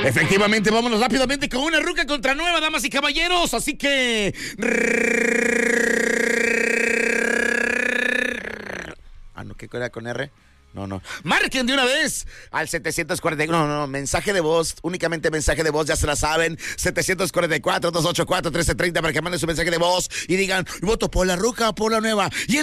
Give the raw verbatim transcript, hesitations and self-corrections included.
Efectivamente, vámonos rápidamente con una ruca contra nueva, damas y caballeros. Así que... Ah, no, ¿qué era con R? No, no. Marquen de una vez al setecientos cuarenta y cuatro. No, no, no. Mensaje de voz. Únicamente mensaje de voz. Ya se la saben. setecientos cuarenta y cuatro, doscientos ochenta y cuatro, trece treinta para que manden su mensaje de voz y digan, voto por la ruca o por la nueva. Y el